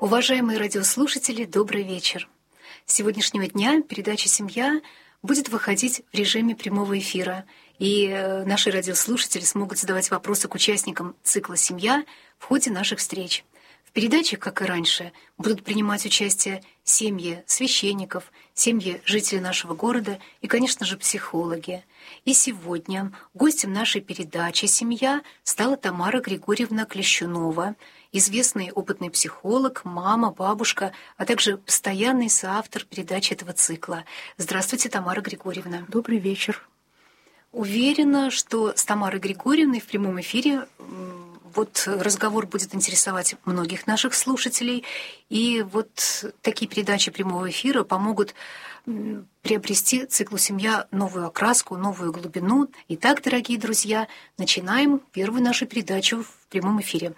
Уважаемые радиослушатели, добрый вечер. С сегодняшнего дня передача «Семья» будет выходить в режиме прямого эфира, и наши радиослушатели смогут задавать вопросы к участникам цикла «Семья» в ходе наших встреч. В передаче, как и раньше, будут принимать участие семьи священников, семьи жителей нашего города и, конечно же, психологи. И сегодня гостем нашей передачи «Семья» стала Тамара Григорьевна Клещунова, известный опытный психолог, мама, бабушка, а также постоянный соавтор передачи этого цикла. Здравствуйте, Тамара Григорьевна. Добрый вечер. Уверена, что с Тамарой Григорьевной в прямом эфире разговор будет интересовать многих наших слушателей, и такие передачи прямого эфира помогут приобрести циклу «Семья» новую окраску, новую глубину. Итак, дорогие друзья, начинаем первую нашу передачу в прямом эфире.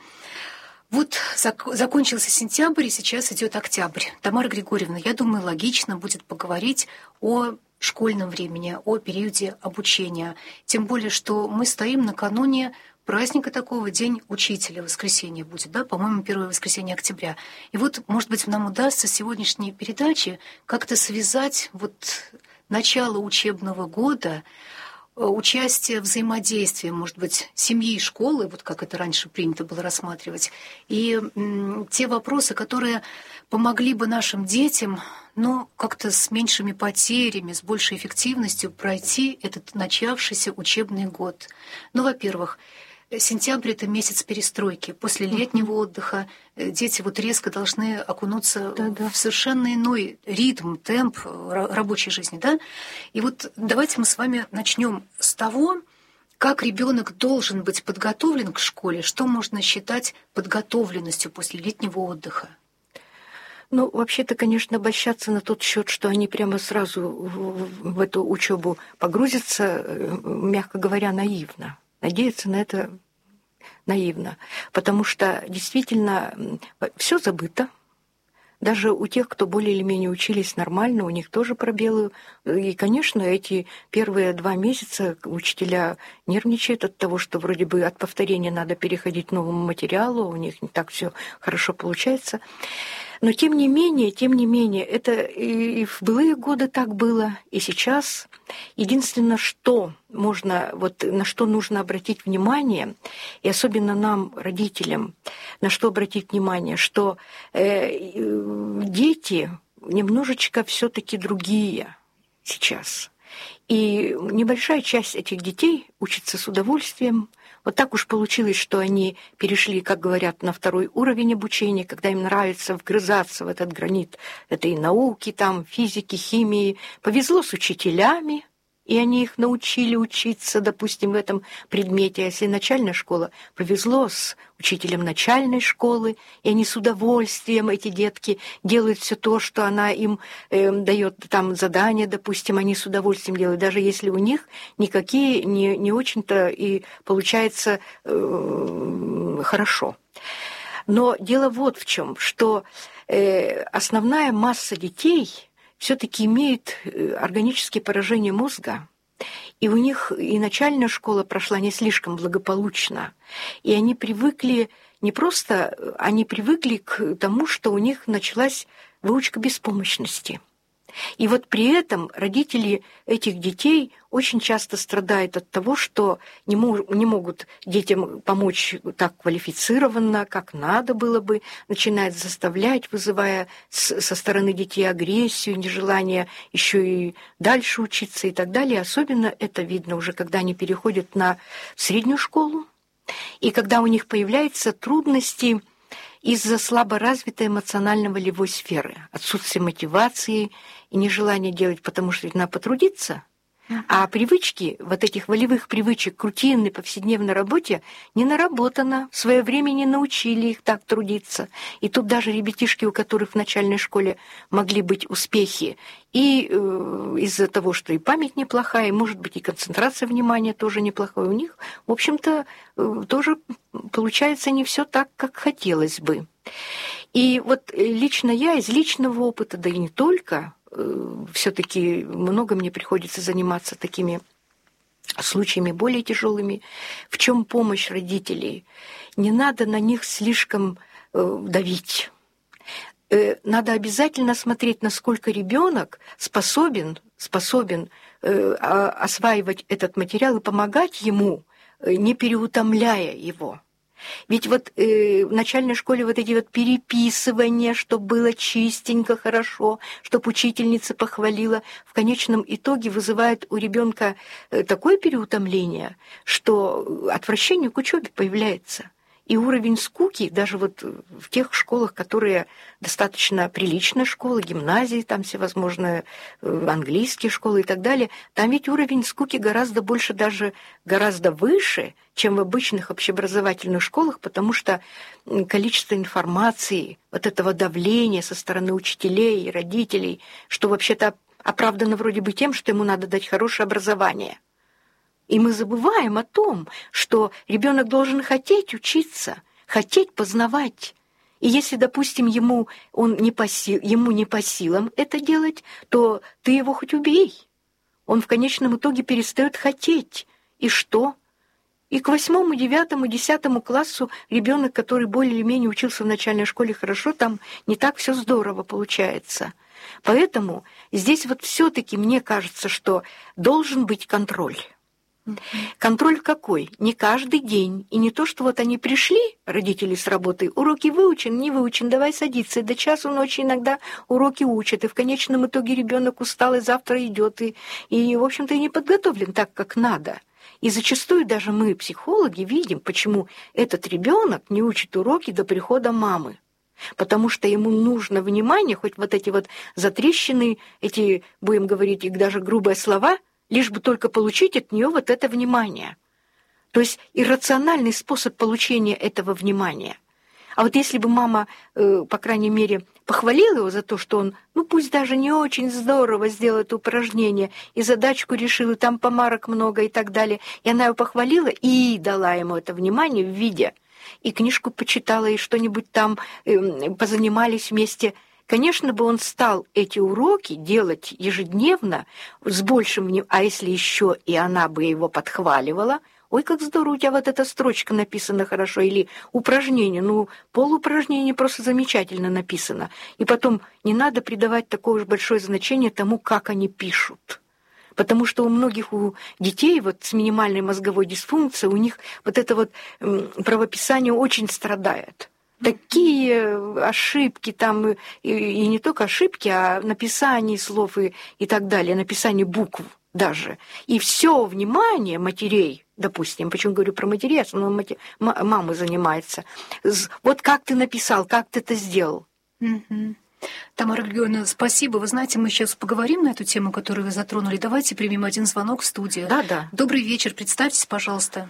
Закончился сентябрь, и сейчас идет октябрь. Тамара Григорьевна, я думаю, логично будет поговорить о школьном времени, о периоде обучения. Тем более, что мы стоим накануне праздника такого, День учителя, воскресенье будет, да, по-моему, первое воскресенье октября. И может быть, нам удастся сегодняшней передаче как-то связать начало учебного года, участие, взаимодействие, может быть, семьи и школы, как это раньше принято было рассматривать, и те вопросы, которые помогли бы нашим детям, как-то с меньшими потерями, с большей эффективностью пройти этот начавшийся учебный год. Во-первых, сентябрь — это месяц перестройки. После летнего отдыха дети резко должны окунуться в совершенно иной ритм, темп рабочей жизни. Да? И давайте мы с вами начнем с того, как ребенок должен быть подготовлен к школе, что можно считать подготовленностью после летнего отдыха. Вообще-то, конечно, обольщаться на тот счет, что они прямо сразу в эту учебу погрузятся, мягко говоря, наивно. Надеяться на это наивно, потому что действительно все забыто. Даже у тех, кто более или менее учились нормально, у них тоже пробелы. И, конечно, эти первые 2 месяца учителя нервничают от того, что вроде бы от повторения надо переходить к новому материалу, у них не так все хорошо получается. Но тем не менее, это и в былые годы так было, и сейчас. Единственное, что можно, на что нужно обратить внимание, и особенно нам, родителям, на что обратить внимание, что дети немножечко все-таки другие сейчас. И небольшая часть этих детей учится с удовольствием. Так уж получилось, что они перешли, как говорят, на 2-й уровень обучения, когда им нравится вгрызаться в этот гранит этой науки, физики, химии. Повезло с учителями, и они их научили учиться, допустим, в этом предмете. А если начальная школа, повезло с учителем начальной школы, и они с удовольствием, эти детки, делают все то, что она им дает задания, допустим, они с удовольствием делают, даже если у них никакие не очень-то и получается хорошо. Но дело в чем, что основная масса детей все-таки имеют органические поражения мозга, и у них и начальная школа прошла не слишком благополучно, и они привыкли они привыкли к тому, что у них началась выучка беспомощности. И при этом родители этих детей очень часто страдают от того, что не могут детям помочь так квалифицированно, как надо было бы, начинают заставлять, вызывая со стороны детей агрессию, нежелание еще и дальше учиться и так далее. Особенно это видно уже, когда они переходят на среднюю школу, и когда у них появляются трудности из-за слабо развитой эмоционально-волевой сферы, отсутствия мотивации и нежелания делать, потому что ведь надо потрудиться. А привычки, этих волевых привычек к рутинной повседневной работе не наработано, в свое время не научили их так трудиться. И тут даже ребятишки, у которых в начальной школе могли быть успехи, и из-за того, что и память неплохая, и, может быть, и концентрация внимания тоже неплохая, у них, в общем-то, тоже получается не все так, как хотелось бы. И лично я из личного опыта, да и не только, все-таки много мне приходится заниматься такими случаями более тяжелыми. В чем помощь родителей? Не надо на них слишком давить. надо обязательно смотреть, насколько ребенок способен осваивать этот материал и помогать ему, не переутомляя его. Ведь вот в начальной школе вот эти вот переписывания, чтобы было чистенько, хорошо, чтобы учительница похвалила, в конечном итоге вызывает у ребенка такое переутомление, что отвращение к учебе появляется. И уровень скуки, даже вот в тех школах, которые достаточно приличные школы, гимназии, там всевозможные английские школы и так далее, там ведь уровень скуки гораздо больше, даже гораздо выше, чем в обычных общеобразовательных школах, потому что количество информации, вот этого давления со стороны учителей и родителей, что вообще-то оправдано вроде бы тем, что ему надо дать хорошее образование. И мы забываем о том, что ребенок должен хотеть учиться, хотеть познавать. И если, допустим, ему не по силам это делать, то ты его хоть убей. Он в конечном итоге перестает хотеть. И что? И к 8, 9, 10 классу ребенок, который более или менее учился в начальной школе хорошо, там не так все здорово получается. Поэтому здесь вот все-таки мне кажется, что должен быть контроль. Контроль какой? Не каждый день. И не то, что вот они пришли, родители с работы, уроки выучен, не выучен, давай садиться. И до часу ночи иногда уроки учат. И в конечном итоге ребенок устал, и завтра идет, и в общем-то, и не подготовлен так, как надо. И зачастую даже мы, психологи, видим, почему этот ребенок не учит уроки до прихода мамы. Потому что ему нужно внимание, хоть вот эти вот затрещины, эти, будем говорить, их даже грубые слова, лишь бы только получить от нее вот это внимание. То есть иррациональный способ получения этого внимания. А вот если бы мама, по крайней мере, похвалила его за то, что он, пусть даже не очень здорово сделал это упражнение, и задачку решил, и там помарок много и так далее, и она его похвалила и дала ему это внимание в виде, и книжку почитала, и что-нибудь там позанимались вместе. Конечно бы он стал эти уроки делать ежедневно с большим вниманием, а если еще и она бы его подхваливала, ой, как здорово, у тебя вот эта строчка написана хорошо, или упражнение, полупражнение просто замечательно написано. И потом не надо придавать такое уж большое значение тому, как они пишут. Потому что у многих детей вот с минимальной мозговой дисфункцией, у них вот это вот правописание очень страдает. Такие ошибки там, и не только ошибки, а написание слов и так далее, написание букв даже. И все внимание матерей, допустим, почему говорю про матерей, основном мамы занимается. Вот как ты написал, как ты это сделал. Тамара Григорьевна, спасибо. Вы знаете, мы сейчас поговорим на эту тему, которую вы затронули. Давайте примем один звонок в студию. Да. Добрый вечер, представьтесь, пожалуйста.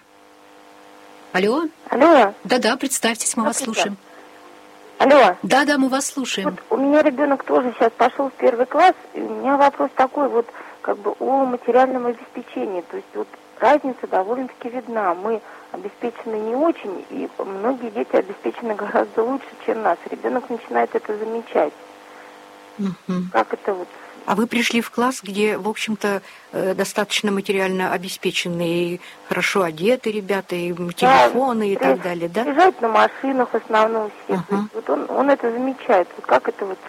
Алло? Алло. Да, представьтесь, мы вас слушаем. Алло. Да, мы вас слушаем. Вот у меня ребенок тоже сейчас пошел в 1 класс, и у меня вопрос такой вот, о материальном обеспечении. То есть вот разница довольно-таки видна. Мы обеспечены не очень, и многие дети обеспечены гораздо лучше, чем нас. Ребенок начинает это замечать. Как это вот? А вы пришли в класс, где, в общем-то, достаточно материально обеспеченные, хорошо одеты ребята, и телефоны, и так далее, да? Приезжают на машинах в основном все. То есть, вот он это замечает. Вот как это вот?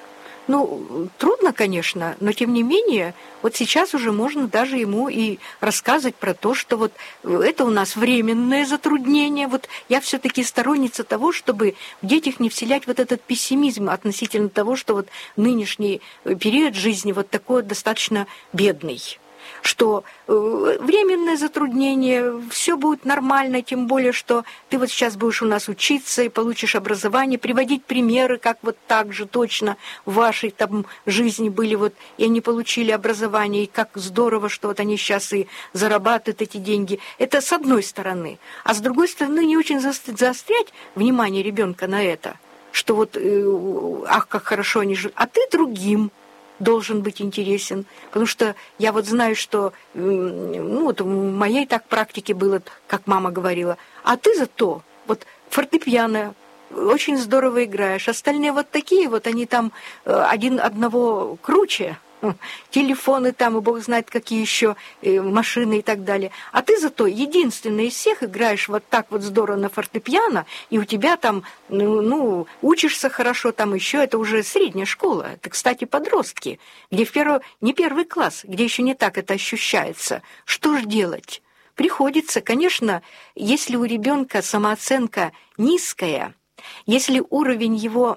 Трудно, конечно, но тем не менее, вот сейчас уже можно даже ему и рассказывать про то, что вот это у нас временное затруднение. Вот я все-таки сторонница того, чтобы в детях не вселять вот этот пессимизм относительно того, что вот нынешний период жизни вот такой достаточно бедный. Что временное затруднение, все будет нормально, тем более, что ты вот сейчас будешь у нас учиться и получишь образование, приводить примеры, как вот так же точно в вашей там жизни были вот, и они получили образование, и как здорово, что вот они сейчас и зарабатывают эти деньги. Это с одной стороны. А с другой стороны, не очень заострять внимание ребенка на это, что вот, ах, как хорошо они живут, а ты другим должен быть интересен, потому что я вот знаю, что вот в моей так практике было, как мама говорила, а ты зато вот фортепиано очень здорово играешь, остальные вот такие вот, они там один одного круче, телефоны там, и бог знает, какие еще машины и так далее. А ты зато единственный из всех играешь вот так вот здорово на фортепиано, и у тебя там, учишься хорошо, там еще, это уже средняя школа. Это, кстати, подростки, где не первый класс, где еще не так это ощущается. Что ж делать? Приходится, конечно, если у ребенка самооценка низкая, если уровень его,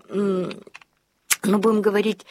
будем говорить,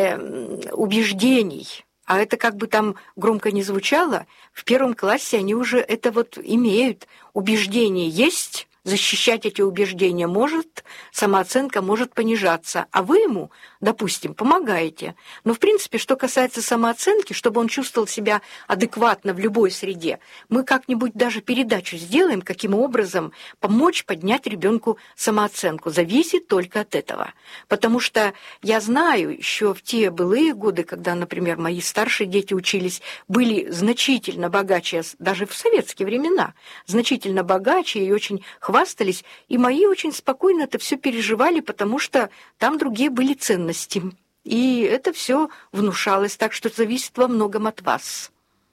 убеждений, а это как бы там громко не звучало, в первом классе они уже это вот имеют. Убеждение есть, защищать эти убеждения может, самооценка может понижаться, а вы ему, допустим, помогаете. Но, в принципе, что касается самооценки, чтобы он чувствовал себя адекватно в любой среде, мы как-нибудь даже передачу сделаем, каким образом помочь поднять ребенку самооценку. Зависит только от этого. Потому что я знаю, еще в те былые годы, когда, например, мои старшие дети учились, были значительно богаче, даже в советские времена, значительно богаче и очень хвастались, и мои очень спокойно это все переживали, потому что там другие были ценности. И это все внушалось, так что зависит во многом от вас.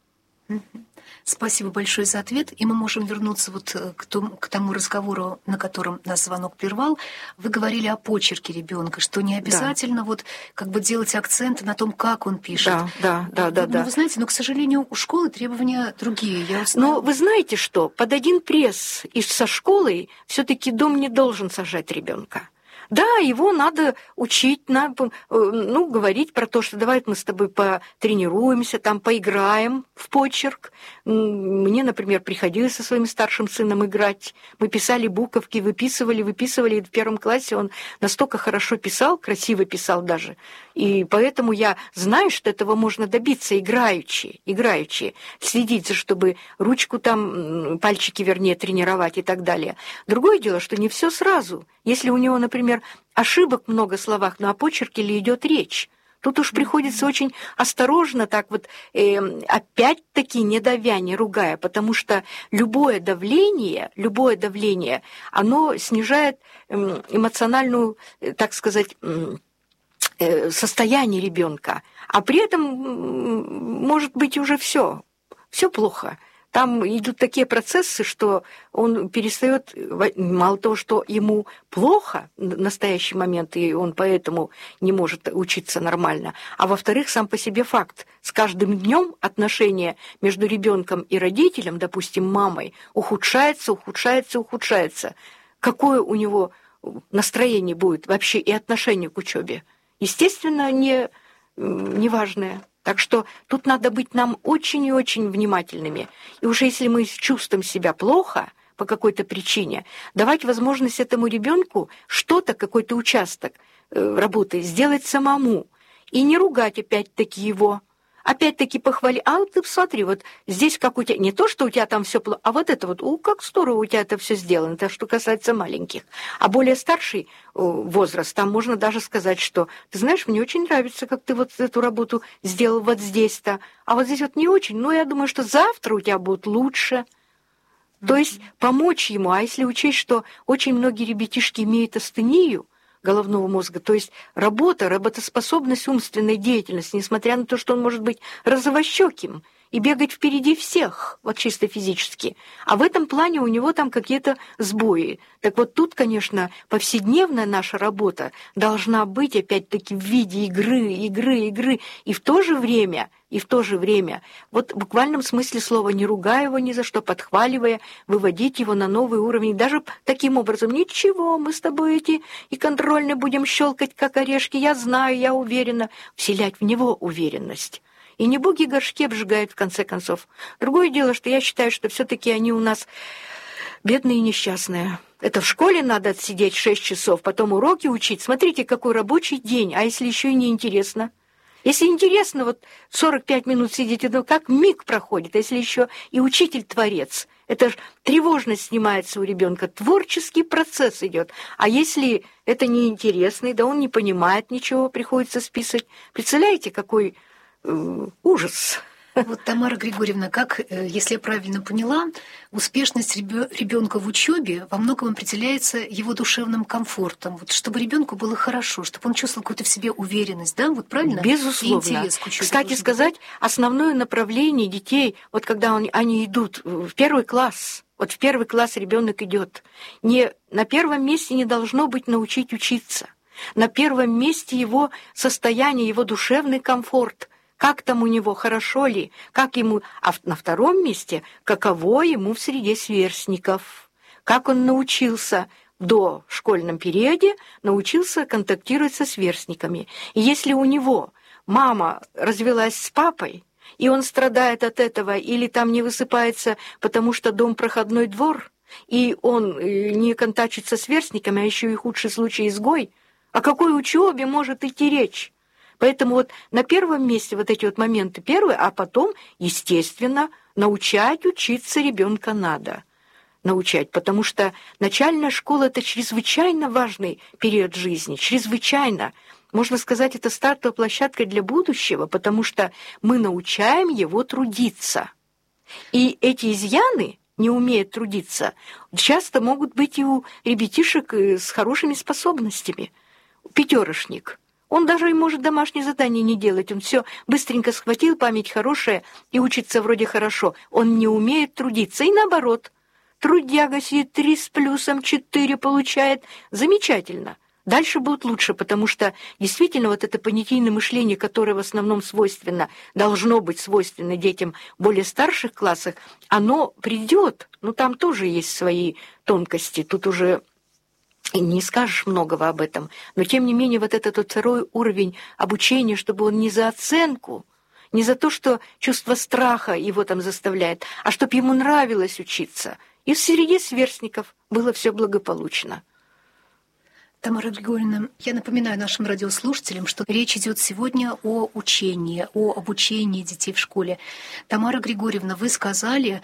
Спасибо большое за ответ. И мы можем вернуться вот к тому разговору, на котором нас звонок прервал. Вы говорили о почерке ребенка, что не обязательно вот как бы делать акценты на том, как он пишет. Да. Вы знаете, но, к сожалению, у школы требования другие. Но вы знаете что? Под один пресс и со школой все-таки дом не должен сажать ребенка. Да, его надо учить, надо, говорить про то, что давай мы с тобой потренируемся, там, поиграем в почерк. Мне, например, приходилось со своим старшим сыном играть. Мы писали буковки, выписывали. И в первом классе он настолько хорошо писал, красиво писал даже. И поэтому я знаю, что этого можно добиться играючи, следить, чтобы ручку там, пальчики, вернее, тренировать и так далее. Другое дело, что не все сразу. Если у него, например, ошибок много в словах, но о почерке ли идет речь? Тут уж приходится очень осторожно, так вот, опять-таки не давя, не ругая, потому что любое давление, оно снижает эмоциональную, так сказать, состояние ребенка, а при этом может быть уже все плохо. Там идут такие процессы, что он перестает, мало того, что ему плохо в настоящий момент, и он поэтому не может учиться нормально, а во-вторых, сам по себе факт. С каждым днем отношения между ребенком и родителем, допустим, мамой, ухудшается. Какое у него настроение будет вообще и отношение к учебе? Естественно, неважное. Так что тут надо быть нам очень и очень внимательными. И уже если мы чувствуем себя плохо по какой-то причине, давать возможность этому ребенку что-то, какой-то участок работы сделать самому. И не ругать опять-таки его. Опять-таки похвали. А ты посмотри, вот здесь как у тебя, не то, что у тебя там все плохо, а вот это вот, как здорово у тебя это все сделано, это что касается маленьких. А более старший возраст, там можно даже сказать, что, ты знаешь, мне очень нравится, как ты вот эту работу сделал вот здесь-то, а вот здесь вот не очень, но я думаю, что завтра у тебя будет лучше. То есть помочь ему, а если учесть, что очень многие ребятишки имеют астению головного мозга, то есть работоспособность умственной деятельности, несмотря на то, что он может быть розовощёким и бегать впереди всех, вот чисто физически. А в этом плане у него там какие-то сбои. Так вот тут, конечно, повседневная наша работа должна быть опять-таки в виде игры, и в то же время, вот в буквальном смысле слова, не ругая его ни за что, подхваливая, выводить его на новый уровень. Даже таким образом, ничего, мы с тобой и контрольно будем щелкать, как орешки, я знаю, я уверена, вселять в него уверенность. И не боги горшки обжигают, в конце концов. Другое дело, что я считаю, что все-таки они у нас бедные и несчастные. Это в школе надо отсидеть 6 часов, потом уроки учить. Смотрите, какой рабочий день, а если еще и неинтересно? Если интересно, вот 45 минут сидите, то как миг проходит, а если еще и учитель-творец. Это ж тревожность снимается у ребенка, творческий процесс идет. А если это неинтересно, да он не понимает ничего, приходится списывать. Представляете, какой ужас. Вот, Тамара Григорьевна, как, если я правильно поняла, успешность ребенка в учебе во многом определяется его душевным комфортом. Вот, чтобы ребенку было хорошо, чтобы он чувствовал какую-то в себе уверенность, да? Вот правильно? Безусловно. И интерес к учебе. Кстати сказать, основное направление детей, вот когда они идут в первый класс, вот в первый класс ребенок идет, на первом месте не должно быть научить учиться. На первом месте его состояние, его душевный комфорт. Как там у него, хорошо ли, как ему... А на втором месте, каково ему в среде сверстников. Как он научился в дошкольном периоде, научился контактировать со сверстниками. И если у него мама развелась с папой, и он страдает от этого, или там не высыпается, потому что дом проходной двор, и он не контактирует со сверстниками, а еще и худший случай изгой, о какой учебе может идти речь? Поэтому вот на первом месте вот эти вот моменты первые, а потом, естественно, научать учиться ребенка надо. Научать, потому что начальная школа – это чрезвычайно важный период жизни, чрезвычайно. Можно сказать, это стартовая площадка для будущего, потому что мы научаем его трудиться. И эти изъяны, не умеют трудиться, часто могут быть и у ребятишек с хорошими способностями. Пятерошник. Он даже и может домашнее задание не делать. Он все быстренько схватил, память хорошая, и учится вроде хорошо. Он не умеет трудиться. И наоборот. Трудяга сидит 3 с плюсом, 4 получает. Замечательно. Дальше будет лучше, потому что действительно вот это понятийное мышление, которое в основном свойственно, должно быть свойственно детям более старших классах, оно придет. Но там тоже есть свои тонкости. Тут уже... И не скажешь многого об этом, но тем не менее вот этот вот второй уровень обучения, чтобы он не за оценку, не за то, что чувство страха его там заставляет, а чтобы ему нравилось учиться. И в среде сверстников было все благополучно. Тамара Григорьевна, я напоминаю нашим радиослушателям, что речь идет сегодня о учении, о обучении детей в школе. Тамара Григорьевна, вы сказали,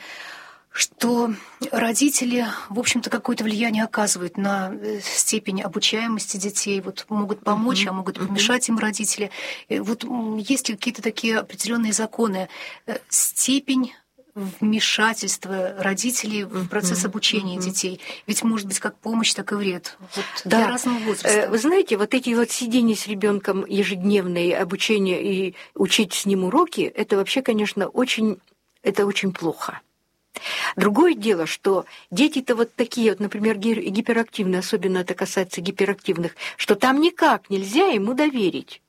что родители, в общем-то, какое-то влияние оказывают на степень обучаемости детей, вот могут помочь, а могут помешать им родители. Вот есть ли какие-то такие определенные законы, степень вмешательства родителей в процесс обучения детей? Ведь может быть как помощь, так и вред. Вот для разного возраста. Вы знаете, вот эти вот сидения с ребенком ежедневные, обучение и учить с ним уроки, это вообще, конечно, очень плохо. Другое дело, что дети-то вот такие, вот, например, гиперактивные, особенно это касается гиперактивных, что там никак нельзя ему доверить.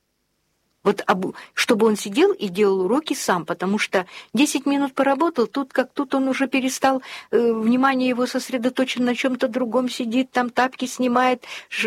Вот чтобы он сидел и делал уроки сам, потому что 10 минут поработал, тут он уже перестал, внимание его сосредоточено на чем-то другом, сидит, там тапки снимает,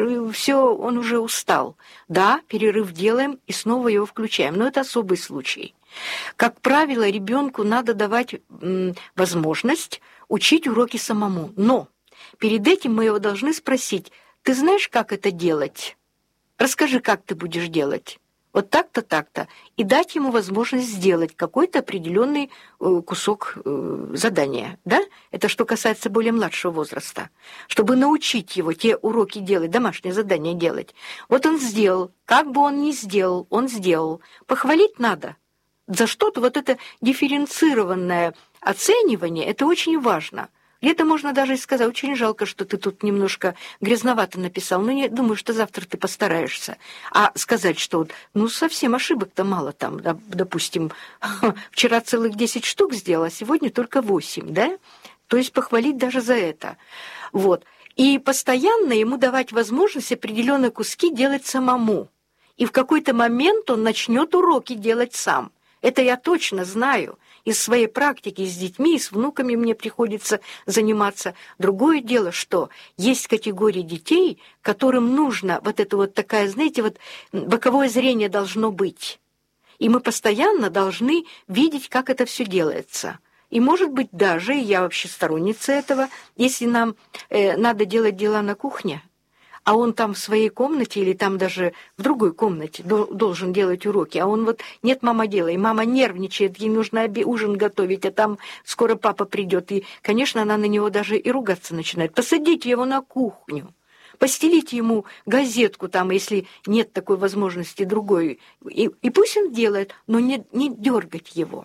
все, он уже устал. Да, перерыв делаем и снова его включаем, но это особый случай. Как правило, ребенку надо давать возможность учить уроки самому. Но перед этим мы его должны спросить: ты знаешь, как это делать? Расскажи, как ты будешь делать. Вот так-то, так-то. И дать ему возможность сделать какой-то определенный кусок задания. Да? Это что касается более младшего возраста. Чтобы научить его те уроки делать, домашнее задание делать. Вот он сделал. Как бы он ни сделал, он сделал. Похвалить надо. За что-то вот это дифференцированное оценивание, это очень важно. Где-то можно даже сказать: очень жалко, что ты тут немножко грязновато написал, но не думаю, что завтра ты постараешься. А сказать, что совсем ошибок-то мало там, допустим, вчера целых 10 штук сделала, а сегодня только 8, да? То есть похвалить даже за это. Вот. И постоянно ему давать возможность определенные куски делать самому. И в какой-то момент он начнет уроки делать сам. Это я точно знаю. Из своей практики с детьми и с внуками мне приходится заниматься. Другое дело, что есть категории детей, которым нужно вот это вот такая, знаете, вот боковое зрение должно быть. И мы постоянно должны видеть, как это все делается. И, может быть, даже, я вообще сторонница этого, если нам надо делать дела на кухне, а он там в своей комнате или там даже в другой комнате должен делать уроки, а он вот: нет, мама, делай. Мама нервничает, ей нужно ужин готовить, а там скоро папа придет. И, конечно, она на него даже и ругаться начинает. Посадите его на кухню, постелите ему газетку там, если нет такой возможности другой, и пусть он делает, но не дергать его.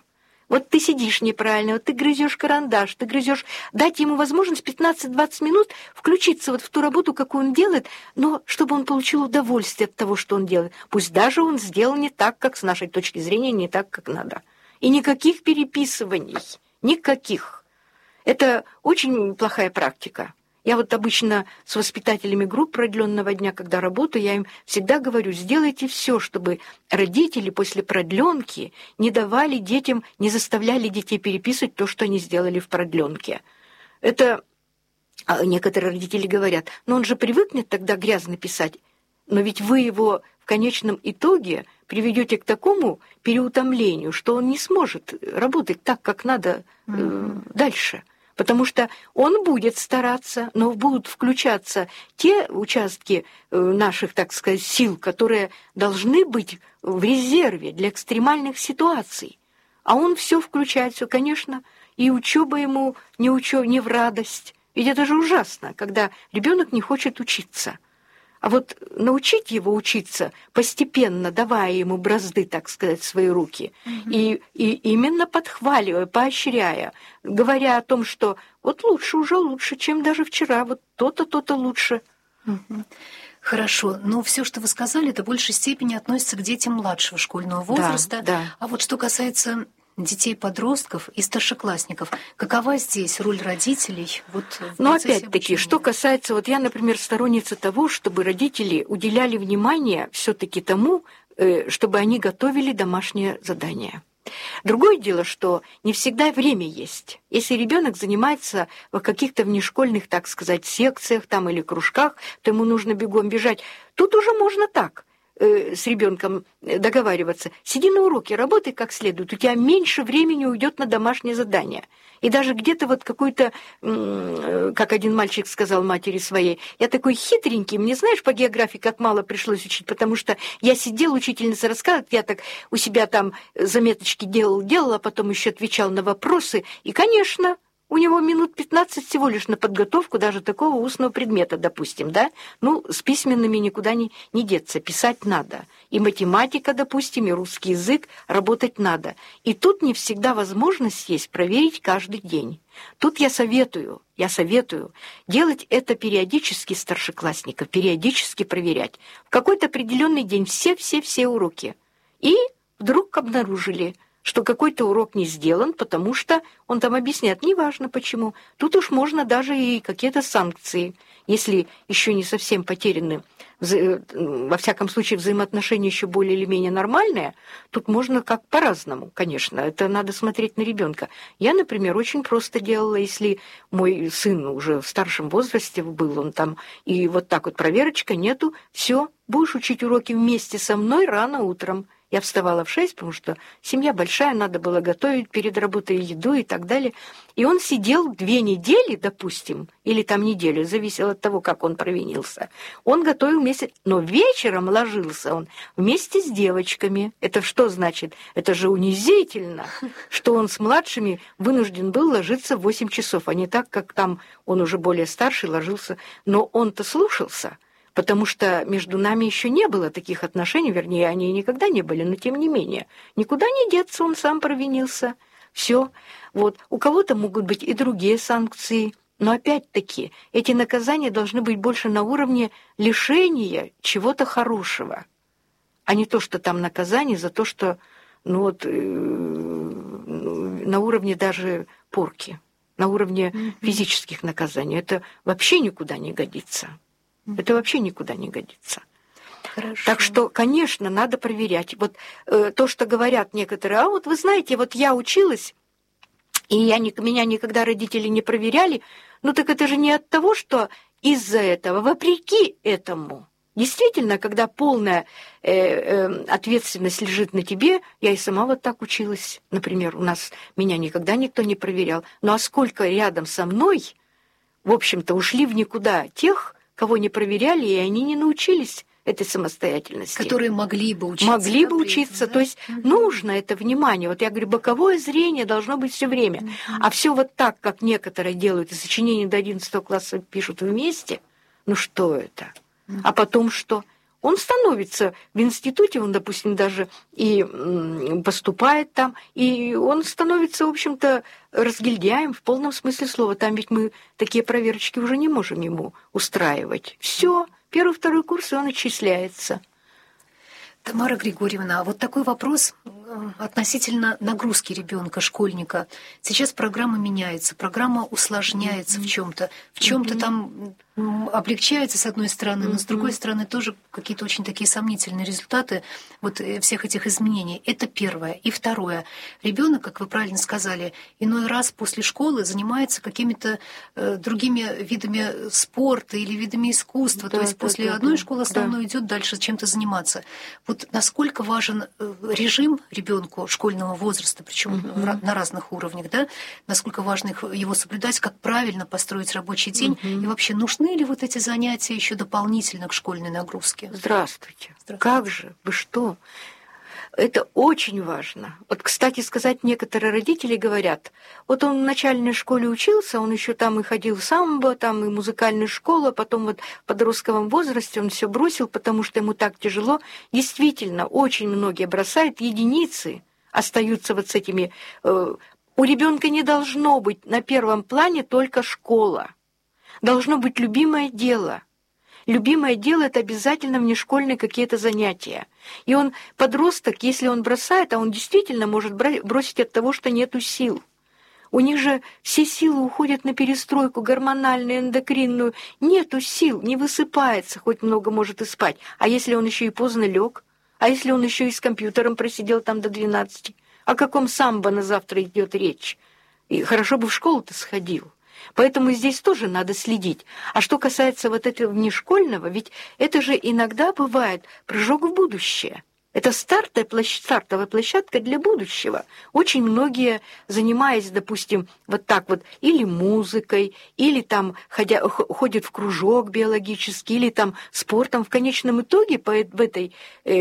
Вот ты сидишь неправильно, вот ты грызешь карандаш, ты грызешь. Дать ему возможность 15-20 минут включиться вот в ту работу, какую он делает, но чтобы он получил удовольствие от того, что он делает. Пусть даже он сделал не так, как с нашей точки зрения, не так, как надо. И никаких переписываний, никаких. Это очень плохая практика. Я вот обычно с воспитателями групп продленного дня, когда работаю, я им всегда говорю, сделайте все, чтобы родители после продленки не давали детям, не заставляли детей переписывать то, что они сделали в продленке. Это некоторые родители говорят, но он же привыкнет тогда грязно писать, но ведь вы его в конечном итоге приведете к такому переутомлению, что он не сможет работать так, как надо дальше. Потому что он будет стараться, но будут включаться те участки наших, так сказать, сил, которые должны быть в резерве для экстремальных ситуаций. А он все включает, все, конечно, и учеба ему не в радость. Ведь это же ужасно, когда ребенок не хочет учиться. А вот научить его учиться, постепенно давая ему бразды, так сказать, в свои руки, и именно подхваливая, поощряя, говоря о том, что вот лучше, уже лучше, чем даже вчера, вот то-то, то-то лучше. Хорошо, но все, что вы сказали, это в большей степени относится к детям младшего школьного возраста. Да. А вот что касается детей-подростков и старшеклассников, какова здесь роль родителей? Но опять-таки, что касается, вот я, например, сторонница того, чтобы родители уделяли внимание все-таки тому, чтобы они готовили домашнее задание. Другое дело, что не всегда время есть. Если ребенок занимается в каких-то внешкольных, так сказать, секциях там или кружках, то ему нужно бегом бежать. Тут уже можно так с ребенком договариваться. Сиди на уроке, работай как следует, у тебя меньше времени уйдет на домашнее задание. И даже где-то вот какой-то, как один мальчик сказал матери своей, я такой хитренький, мне, знаешь, по географии как мало пришлось учить, потому что я сидел, учительница рассказывает, я так у себя там заметочки делал, а потом еще отвечал на вопросы. И, конечно, у него минут 15 всего лишь на подготовку даже такого устного предмета, допустим, да? Ну, с письменными никуда не деться, писать надо. И математика, допустим, и русский язык работать надо. И тут не всегда возможность есть проверить каждый день. Тут я советую делать это периодически старшеклассников, периодически проверять. В какой-то определенный день все уроки. И вдруг обнаружили, что какой-то урок не сделан, потому что он там объясняет, неважно почему. Тут уж можно даже и какие-то санкции, если еще не совсем потеряны, во всяком случае, взаимоотношения еще более или менее нормальные, тут можно как по-разному, конечно, это надо смотреть на ребенка. Я, например, очень просто делала, если мой сын уже в старшем возрасте был, он там, и вот так вот проверочка, нету, все, будешь учить уроки вместе со мной рано утром. Я вставала в 6, потому что семья большая, надо было готовить перед работой еду и так далее. И он сидел 2 недели, допустим, или там неделю, зависело от того, как он провинился. Он готовил вместе, но вечером ложился он вместе с девочками. Это что значит? Это же унизительно, что он с младшими вынужден был ложиться в 8 часов, а не так, как там он уже более старший ложился. Но он-то слушался. Потому что между нами еще не было таких отношений, вернее, они никогда не были, но тем не менее. Никуда не деться, он сам провинился. Все. Вот. У кого-то могут быть и другие санкции, но опять-таки эти наказания должны быть больше на уровне лишения чего-то хорошего, а не то, что там наказание за то, что на уровне даже порки, на уровне физических наказаний. Это вообще никуда не годится. Это вообще никуда не годится. Хорошо. Так что, конечно, надо проверять. Вот то, что говорят некоторые, а вот вы знаете, вот я училась, и меня никогда родители не проверяли, ну так это же не от того, что из-за этого, вопреки этому. Действительно, когда полная ответственность лежит на тебе, я и сама вот так училась. Например, меня никогда никто не проверял. Ну а сколько рядом со мной, в общем-то, ушли в никуда тех, кого не проверяли, и они не научились этой самостоятельности. Которые могли бы учиться. Могли бы учиться. Да? То есть нужно это внимание. Вот я говорю, боковое зрение должно быть все время. А все вот так, как некоторые делают, и сочинения до 11 класса пишут вместе, ну что это? А потом что? Он становится в институте, он, допустим, даже и поступает там, и он становится, в общем-то, разгильдяем в полном смысле слова. Там ведь мы такие проверочки уже не можем ему устраивать. Все, первый, второй курс, и он отчисляется. Тамара Григорьевна, вот такой вопрос относительно нагрузки ребенка, школьника. Сейчас программа меняется, программа усложняется в чем-то там облегчается с одной стороны, но с другой стороны тоже какие-то очень такие сомнительные результаты вот всех этих изменений. Это первое. И второе. Ребенок, как вы правильно сказали, иной раз после школы занимается какими-то другими видами спорта или видами искусства. То есть после одной школы основной идет дальше чем-то заниматься. Вот насколько важен режим ребенку школьного возраста, причем на разных уровнях, да? Насколько важно его соблюдать, как правильно построить рабочий день, и вообще нужны ли вот эти занятия еще дополнительно к школьной нагрузке? Здравствуйте. Как же? Вы что? Это очень важно. Вот, кстати сказать, некоторые родители говорят, вот он в начальной школе учился, он еще там и ходил в самбо, там и музыкальную школу, а потом вот в подростковом возрасте он все бросил, потому что ему так тяжело. Действительно, очень многие бросают, единицы остаются вот с этими. У ребенка не должно быть на первом плане только школа. Должно быть любимое дело. Любимое дело – это обязательно внешкольные какие-то занятия. И он, подросток, если он бросает, а он действительно может бросить от того, что нету сил. У них же все силы уходят на перестройку гормональную, эндокринную. Нету сил, не высыпается, хоть много может и спать. А если он еще и поздно лег? А если он еще и с компьютером просидел там до 12? О каком самбо на завтра идет речь? И хорошо бы в школу-то сходил. Поэтому здесь тоже надо следить. А что касается вот этого внешкольного, ведь это же иногда бывает прыжок в будущее. Это стартовая площадка для будущего. Очень многие, занимаясь, допустим, вот так вот, или музыкой, или там ходят в кружок биологический, или там спортом, в конечном итоге по этой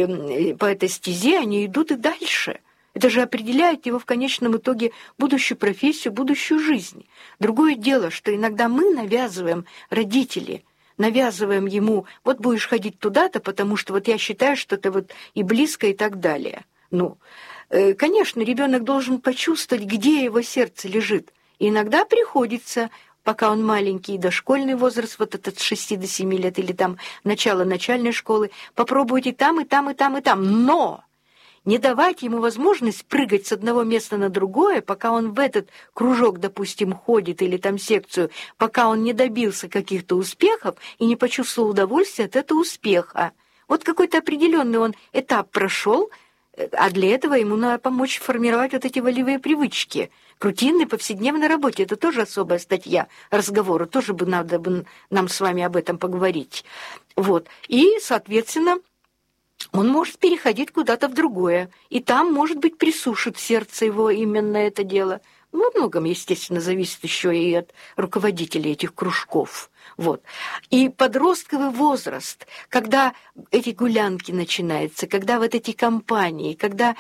стезе они идут и дальше. Это же определяет его в конечном итоге будущую профессию, будущую жизнь. Другое дело, что иногда мы навязываем, родители, навязываем ему, вот будешь ходить туда-то, потому что вот я считаю, что это вот и близко, и так далее. Ну, конечно, ребенок должен почувствовать, где его сердце лежит. И иногда приходится, пока он маленький, дошкольный возраст, вот этот с 6 до 7 лет, или там начало начальной школы, попробовать и там, и там, и там, и там. Но не давать ему возможность прыгать с одного места на другое, пока он в этот кружок, допустим, ходит или там секцию, пока он не добился каких-то успехов и не почувствовал удовольствия от этого успеха. Вот какой-то определенный он этап прошел, а для этого ему надо помочь формировать вот эти волевые привычки. К рутинной повседневной работе. Это тоже особая статья разговора, тоже бы надо бы нам с вами об этом поговорить. Вот. И, соответственно, он может переходить куда-то в другое, и там, может быть, присушит сердце его именно это дело. Во многом, естественно, зависит еще и от руководителей этих кружков. Вот. И подростковый возраст, когда эти гулянки начинаются, когда вот эти компании, когда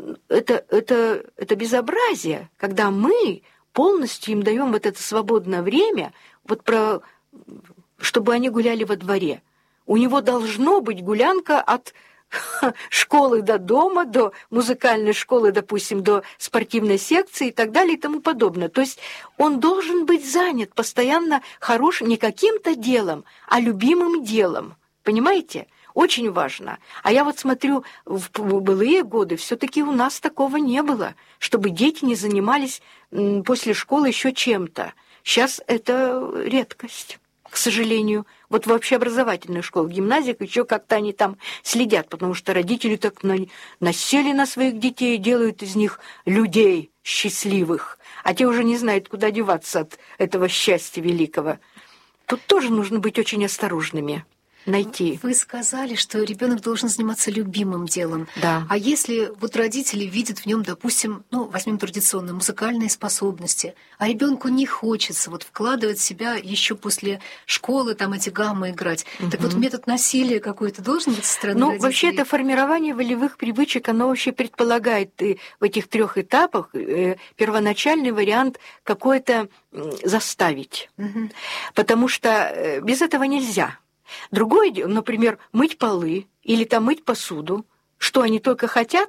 это безобразие, когда мы полностью им даем вот это свободное время, вот чтобы они гуляли во дворе. У него должно быть гулянка от школы до дома, до музыкальной школы, допустим, до спортивной секции и так далее и тому подобное. То есть он должен быть занят постоянно хорошим, не каким-то делом, а любимым делом. Понимаете? Очень важно. А я вот смотрю, в былые годы все-таки у нас такого не было, чтобы дети не занимались после школы еще чем-то. Сейчас это редкость, к сожалению. Вот в общеобразовательных школах, гимназиях еще как-то они там следят, потому что родители так насели на своих детей, делают из них людей счастливых, а те уже не знают, куда деваться от этого счастья великого. Тут тоже нужно быть очень осторожными. Найти. Вы сказали, что ребенок должен заниматься любимым делом. Да. А если вот родители видят в нем, допустим, возьмем традиционные музыкальные способности, а ребенку не хочется вот вкладывать в себя еще после школы там эти гаммы играть, так вот метод насилия какой-то должен быть со стороны родителей? Вообще это формирование волевых привычек, оно вообще предполагает в этих 3 этапах первоначальный вариант какой-то заставить. Потому что без этого нельзя. Другое дело, например, мыть полы или там мыть посуду. Что они только хотят?